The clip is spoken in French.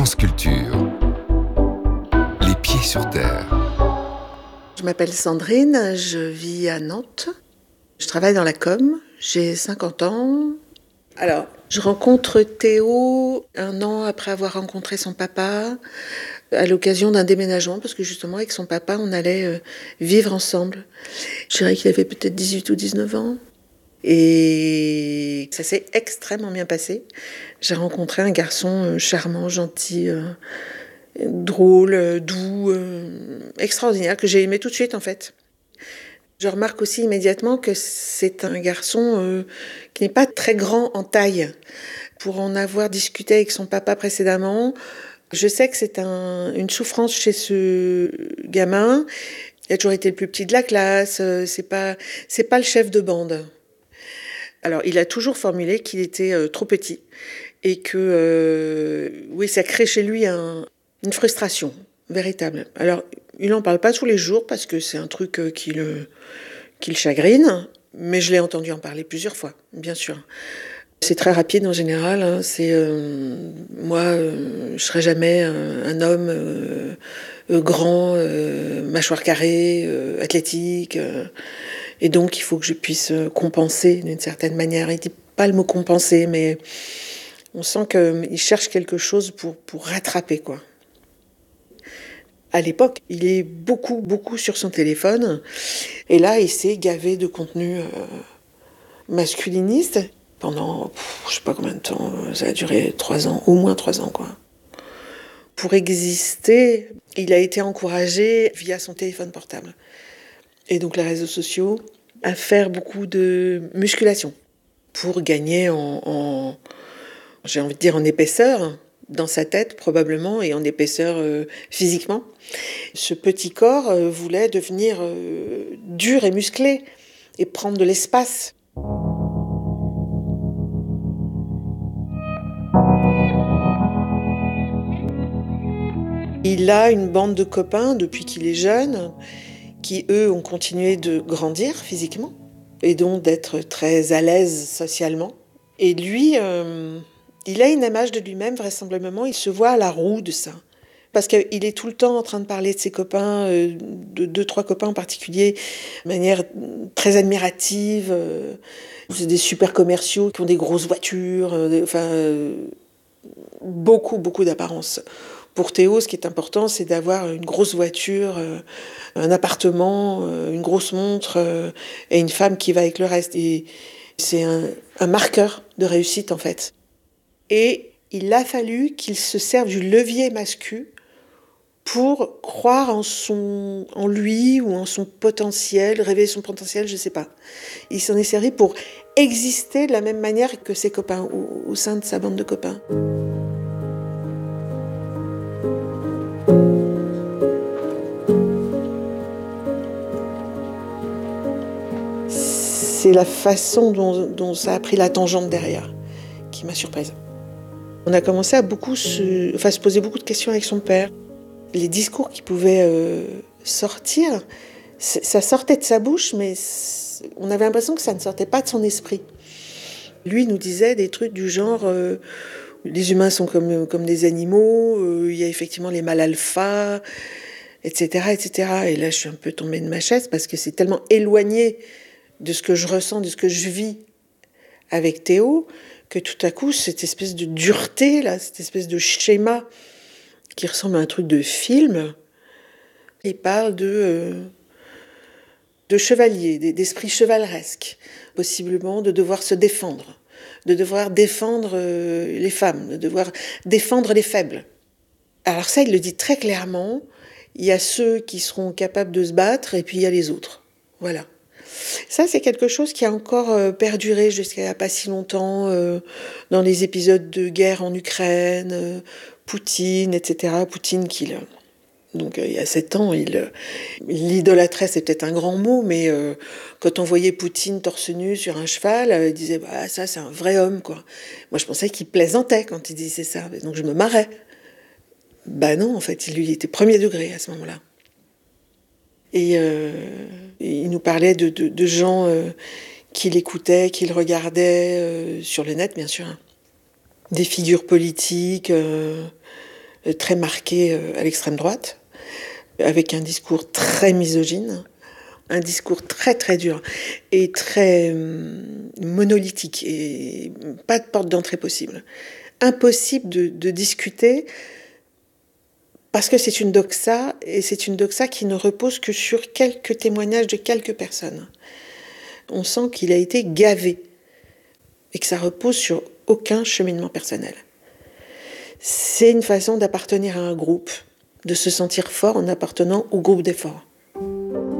France Culture. Les pieds sur terre. Je m'appelle Sandrine, je vis à Nantes. Je travaille dans la com, j'ai 50 ans. Alors, je rencontre Théo 1 an après avoir rencontré son papa, à l'occasion d'un déménagement, parce que justement, avec son papa, on allait vivre ensemble. Je dirais qu'il avait peut-être 18 ou 19 ans. Et ça s'est extrêmement bien passé. J'ai rencontré un garçon charmant, gentil, drôle, doux, extraordinaire, que j'ai aimé tout de suite en fait. Je remarque aussi immédiatement que c'est un garçon qui n'est pas très grand en taille. Pour en avoir discuté avec son papa précédemment, je sais que c'est une souffrance chez ce gamin. Il a toujours été le plus petit de la classe, c'est pas le chef de bande. Alors, il a toujours formulé qu'il était trop petit et que, oui, ça crée chez lui une frustration véritable. Alors, il n'en parle pas tous les jours parce que c'est un truc qui le chagrine, mais je l'ai entendu en parler plusieurs fois, bien sûr. C'est très rapide en général. Hein. Moi, je serai jamais un homme grand, mâchoire carrée, athlétique. Et donc, il faut que je puisse compenser d'une certaine manière. Il ne dit pas le mot compenser, mais on sent qu'il cherche quelque chose pour rattraper, quoi. À l'époque, il est beaucoup, beaucoup sur son téléphone. Et là, il s'est gavé de contenu masculiniste pendant, je ne sais pas combien de temps, ça a duré 3 ans, au moins 3 ans, quoi. Pour exister, il a été encouragé via son téléphone portable. Et donc les réseaux sociaux, à faire beaucoup de musculation pour gagner j'ai envie de dire en épaisseur, dans sa tête probablement, et en épaisseur physiquement. Ce petit corps voulait devenir dur et musclé et prendre de l'espace. Il a une bande de copains depuis qu'il est jeune, qui eux ont continué de grandir physiquement et donc d'être très à l'aise socialement. Et lui, il a une image de lui-même vraisemblablement, il se voit à la roue de ça. Parce qu'il est tout le temps en train de parler de ses copains, de 2-3 copains en particulier, de manière très admirative. C'est des super commerciaux qui ont des grosses voitures, beaucoup, beaucoup d'apparence. Pour Théo, ce qui est important, c'est d'avoir une grosse voiture, un appartement, une grosse montre et une femme qui va avec le reste. Et c'est un marqueur de réussite, en fait. Et il a fallu qu'il se serve du levier masculin pour croire en lui ou en son potentiel, révéler son potentiel, je ne sais pas. Il s'en est servi pour exister de la même manière que ses copains, au sein de sa bande de copains. C'est la façon dont ça a pris la tangente derrière qui m'a surprise. On a commencé à se poser beaucoup de questions avec son père. Les discours qui pouvaient sortir, ça sortait de sa bouche, mais on avait l'impression que ça ne sortait pas de son esprit. Lui nous disait des trucs du genre les humains sont comme des animaux, il y a effectivement les mâles alpha, etc., etc. Et là, je suis un peu tombée de ma chaise parce que c'est tellement éloigné de ce que je ressens, de ce que je vis avec Théo, que tout à coup, cette espèce de dureté, là, cette espèce de schéma qui ressemble à un truc de film, il parle de chevalier, d'esprit chevaleresque, possiblement de devoir se défendre, de devoir défendre les femmes, de devoir défendre les faibles. Alors ça, il le dit très clairement, il y a ceux qui seront capables de se battre et puis il y a les autres. Voilà. Ça, c'est quelque chose qui a encore perduré jusqu'à il n'y a pas si longtemps dans les épisodes de guerre en Ukraine, Poutine, etc. Poutine donc il y a 7 ans, il l'idolâtrait, c'est peut-être un grand mot, mais quand on voyait Poutine torse nu sur un cheval, il disait bah, ça c'est un vrai homme, quoi. Moi je pensais qu'il plaisantait quand il disait ça, donc je me marrais. Bah non, en fait, il était premier degré à ce moment-là. Et il nous parlait de gens qu'il écoutait, qu'il regardait sur le net, bien sûr. Des figures politiques, très marqué à l'extrême droite, avec un discours très misogyne, un discours très très dur et très monolithique et pas de porte d'entrée possible. Impossible de discuter parce que c'est une doxa et c'est une doxa qui ne repose que sur quelques témoignages de quelques personnes. On sent qu'il a été gavé et que ça repose sur aucun cheminement personnel. C'est une façon d'appartenir à un groupe, de se sentir fort en appartenant au groupe des forts.